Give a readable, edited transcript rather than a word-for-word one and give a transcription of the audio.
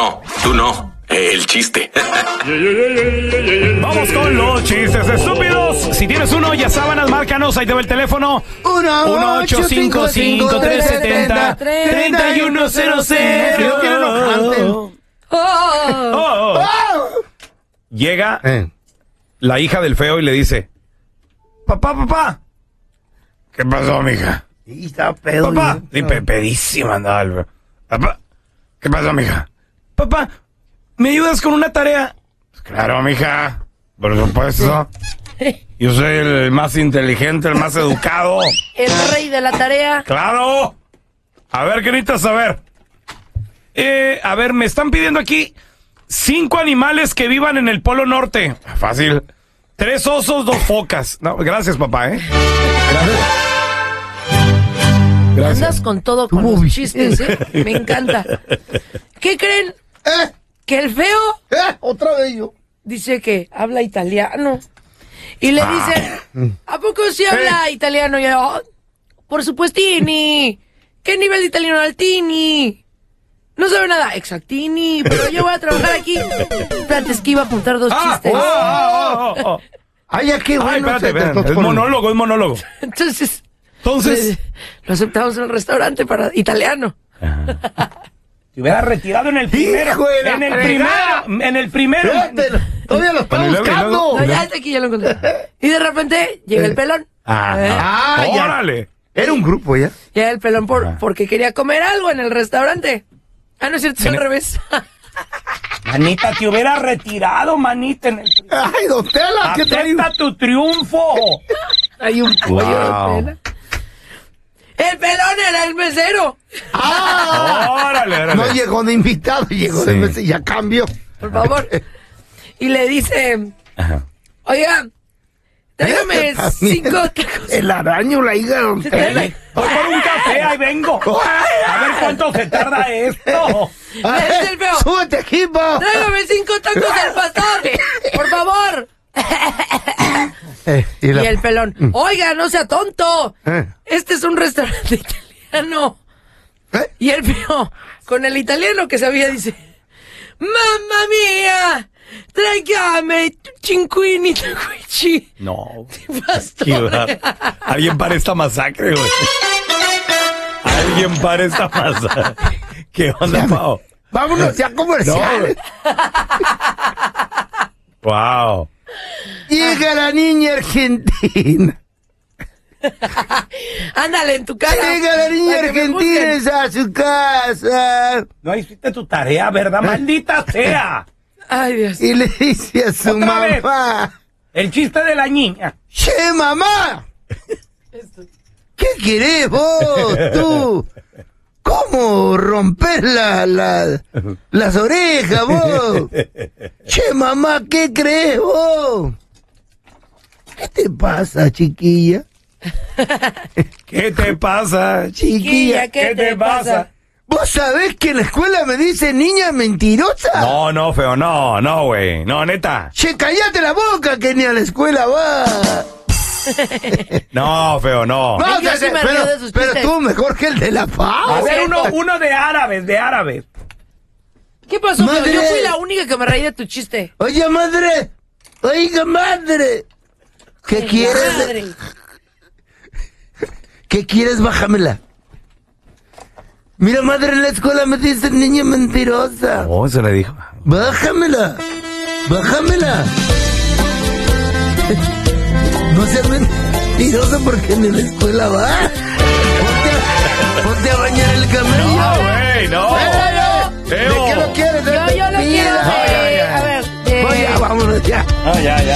no, tú no. El chiste. Vamos con los chistes estúpidos. Si tienes uno, ya sábanas, márcanos. Ahí te va el teléfono. 1-855-370-3100. Llega la hija del feo y le dice: papá. ¿Qué pasó, mija? Y estaba pedo. Papá. Y pedísima andaba el feo. Papá. ¿Qué pasó, mija? Papá, ¿me ayudas con una tarea? Pues claro, mija. Por supuesto. Yo soy el más inteligente, el más educado. El rey de la tarea. ¡Claro! A ver, ¿qué necesitas saber? A ver, me están pidiendo aquí 5 animales que vivan en el Polo Norte. Fácil. 3 osos, 2 focas. No, gracias, papá, Gracias. Andas con todo, con los chistes, Me encanta. ¿Qué creen? Que el feo Otra vez yo. dice que habla italiano. Y le dice, ¿a poco sí habla italiano? Y yo, "Oh, por supuestini. ¿Qué nivel de italiano? Altini. No sabe nada. Exactini. Pero yo voy a trabajar aquí. Espérate, es que iba a apuntar 2 chistes. Ay, aquí, bueno. Ay, espérate. Es monólogo. Entonces, lo aceptamos en el restaurante para italiano. Te hubiera retirado en el primero. ¡Hijo de la En el primero. Todavía lo está buscando. No, ya está aquí, ya lo encontré. Y de repente llega el pelón. ¡Órale! Era un grupo ya. Llega el pelón porque quería comer algo en el restaurante. Ah, no es cierto, es al revés. Manita, te hubiera retirado, manita. Ay, don Tela, ¿qué trae? ¡Acepta tu triunfo! Hay un pollo de tela. ¡El pelón era el mesero! ¡Órale! No llegó de invitado, llegó de mesero, ya cambió. Por favor. Y le dice, oiga, tráigame 5 tacos. El araño, la hija de don Tela. Voy por un café, ahí vengo. A ver cuánto se tarda esto. Es el feo. ¡Súbete, equipo! Tráigame 5 tacos del pastor, por favor. Y el pelón, oiga, no sea tonto. Este es un restaurante italiano. Y el feo, con el italiano que sabía, dice, mamma mía, tráigame 5 tacuichi. No. Pastor. Alguien para esta masacre, güey. Alguien para esta masacre. ¿Qué onda, Pao? Vámonos ya comercial. Wow. Llega la niña argentina. Ándale, en tu cara. Llega la niña Para que me argentina juzguen. a su casa. No hiciste tu tarea, ¿verdad? ¡Maldita sea! Ay, Dios. Y le dice a su Otra vez. mamá: El chiste de la niña. ¡Che, mamá! ¿Qué querés vos, tú? ¿Cómo rompes las orejas, vos? Che, mamá, ¿qué crees vos? ¿Qué te pasa, chiquilla? ¿Qué te pasa, Chiquilla, ¿qué te pasa? ¿Vos sabés que en la escuela me dicen niña mentirosa? No, feo, no, güey. No, neta. Che, cállate la boca que ni a la escuela va. No, feo, no. No, Yo sí me río de sus pero chistes. tú mejor que el de la paz. A ver, uno de árabes. ¿Qué pasó, feo? Madre. Yo fui la única que me reí de tu chiste. Oiga, madre. ¿Qué Ay, quieres? madre. ¿Qué quieres? Bájamela. Mira, madre, en la escuela me dicen niña mentirosa. Oh, se le dijo. Bájamela. No seas mentirosa porque ni a la escuela va. Ponte a bañar el camello. No, güey, no. ¿De qué lo quieres? Yo lo quiero de... No, ya. A ver, Oye, vámonos ya. Ah, ya.